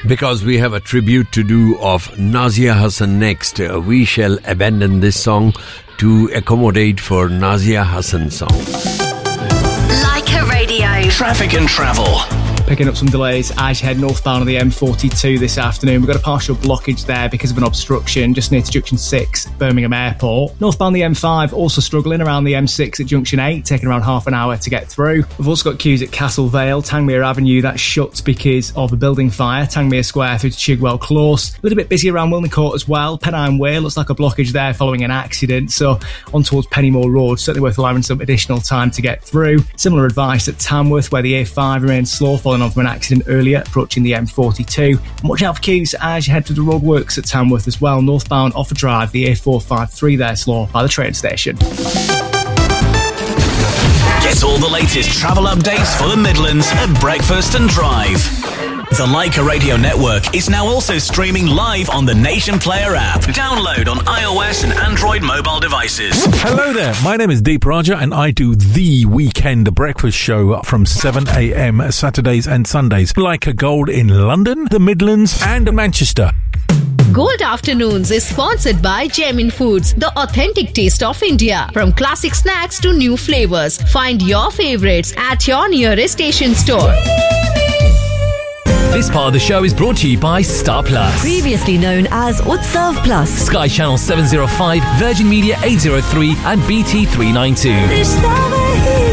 Because we have a tribute to do of Nazia Hassan next, we shall abandon this song to accommodate for Nazia Hassan's song. Leica Radio. Traffic and travel. Picking up some delays as you head northbound on the M42 this afternoon. We've got a partial blockage there because of an obstruction just near to Junction 6, Birmingham Airport. Northbound the M5 also struggling around the M6 at Junction 8, taking around half an hour to get through. We've also got queues at Castle Vale, Tangmere Avenue, that's shut because of a building fire. Tangmere Square through to Chigwell Close. A little bit busy around Wilney Court as well. Pennine Way looks like a blockage there following an accident, so on towards Pennymore Road, certainly worth allowing some additional time to get through. Similar advice at Tamworth, where the A5 remains slow following on from an accident earlier approaching the M42. And watch out for queues as you head to the roadworks at Tamworth as well. Northbound Offa Drive, the A453 there slow by the train station. Get all the latest travel updates for the Midlands at Breakfast and Drive. The Leica Radio Network is now also streaming live on the Nation Player app. Download on iOS and Android mobile devices. Hello there, my name is Deep Raja and I do the Weekend Breakfast Show from 7 a.m. Saturdays and Sundays. Leica Gold in London, the Midlands and Manchester. Gold Afternoons is sponsored by Jamin Foods, the authentic taste of India. From classic snacks to new flavors, find your favorites at your nearest station store. This part of the show is brought to you by Star Plus. Previously known as Utsav Plus. Sky Channel 705, Virgin Media 803 and BT 392.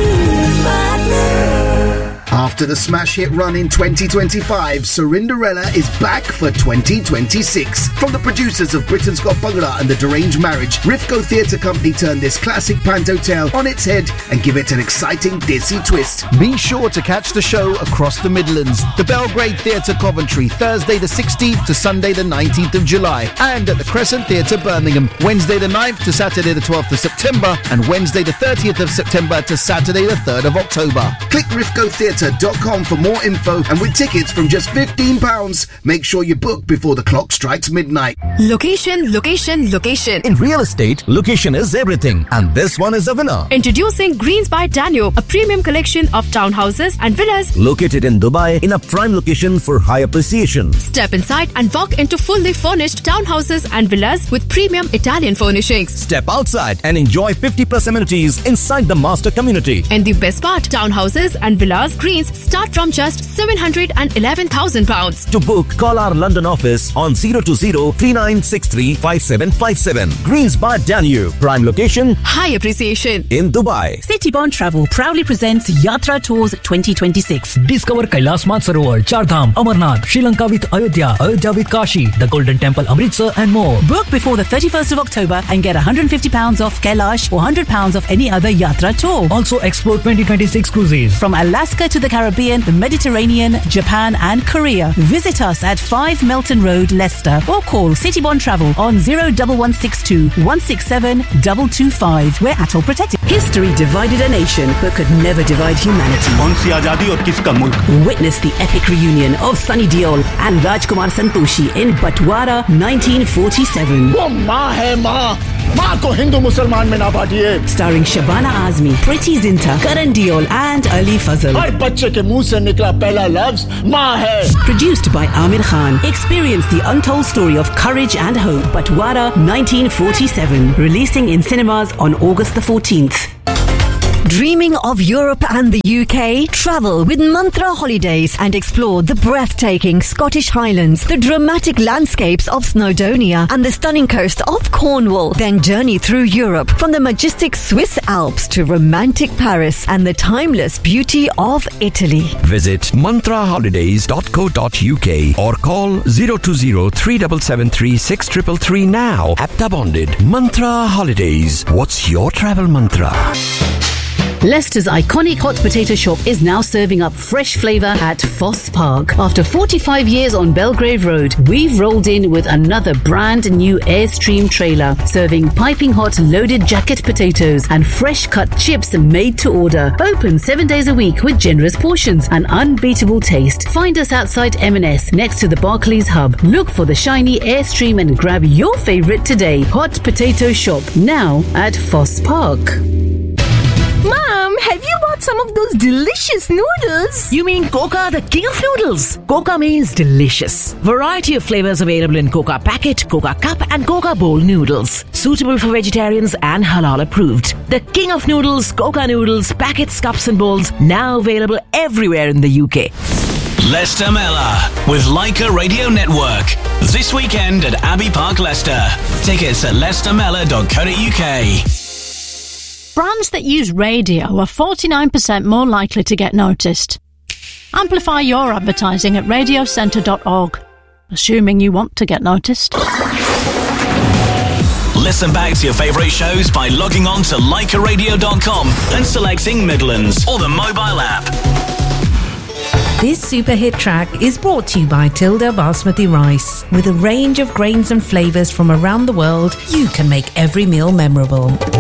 After the smash hit run in 2025, Cinderella is back for 2026. From the producers of Britain's Got Bhangra and The Deranged Marriage, Rifco Theatre Company turned this classic panto tale on its head and give it an exciting Desi twist. Be sure to catch the show across the Midlands. The Belgrade Theatre Coventry, Thursday the 16th to Sunday the 19th of July. And at the Crescent Theatre Birmingham, Wednesday the 9th to Saturday the 12th of September and Wednesday the 30th of September to Saturday the 3rd of October. Click rifcotheatre.com for more info, and with tickets from just £15, make sure you book before the clock strikes midnight. Location, location, location. In real estate, location is everything, and this one is a winner. Introducing Greens by Danube, a premium collection of townhouses and villas located in Dubai in a prime location for high appreciation. Step inside and walk into fully furnished townhouses and villas with premium Italian furnishings. Step outside and enjoy 50+ amenities inside the master community. And the best part, townhouses and villas Greens start from just £711,000. To book, call our London office on 020-3963-5757. Greens by Danube, prime location, high appreciation in Dubai. Citybond Travel proudly presents Yatra Tours 2026. Discover Kailash Mansarovar, Chardham, Amarnath, Sri Lanka with Ayodhya, Ayodhya with Kashi, the Golden Temple Amritsar and more. Book before the 31st of October and get £150 off Kailash or £100 off any other Yatra tour. Also explore 2026 cruises from Alaska to the Caribbean, the Mediterranean, Japan and Korea. Visit us at 5 Melton Road, Leicester, or call Citybond Travel on 01162 167 225. We're ATOL protected. History divided a nation but could never divide humanity. Witness the epic reunion of Sunny Deol and Rajkumar Santoshi in Batwara 1947. Starring Shabana Azmi, Priti Zinta, Karan Deol and Ali Fazal. Produced by Amir Khan. Experience the untold story of courage and hope. Batwara 1947. Releasing in cinemas on August the 14th. Dreaming of Europe and the UK? Travel with Mantra Holidays and explore the breathtaking Scottish Highlands, the dramatic landscapes of Snowdonia and the stunning coast of Cornwall. Then journey through Europe from the majestic Swiss Alps to romantic Paris and the timeless beauty of Italy. Visit mantraholidays.co.uk or call 020-3773-6333 now. Apta bonded. Mantra Holidays. What's your travel mantra? Leicester's iconic hot potato shop is now serving up fresh flavour at Foss Park. After 45 years on Belgrave Road, we've rolled in with another brand new Airstream trailer, serving piping hot loaded jacket potatoes and fresh cut chips made to order. Open 7 days a week with generous portions and unbeatable taste. Find us outside M&S next to the Barclays Hub. Look for the shiny Airstream and grab your favourite today. Hot Potato Shop, now at Foss Park. Mom, have you bought get some of those delicious noodles. You mean Coca, the king of noodles? Coca means delicious. Variety of flavors available in Coca Packet, Coca Cup and Coca Bowl noodles. Suitable for vegetarians and halal approved. The king of noodles, Coca noodles, packets, cups and bowls, now available everywhere in the UK. Leicester Mela with Leica Radio Network. This weekend at Abbey Park, Leicester. Tickets at leicestermela.co.uk. Brands that use radio are 49% more likely to get noticed. Amplify your advertising at radiocentre.org, assuming you want to get noticed. Listen back to your favourite shows by logging on to leicaradio.com and selecting Midlands or the mobile app. This super hit track is brought to you by Tilda Basmati Rice. With a range of grains and flavours from around the world, you can make every meal memorable.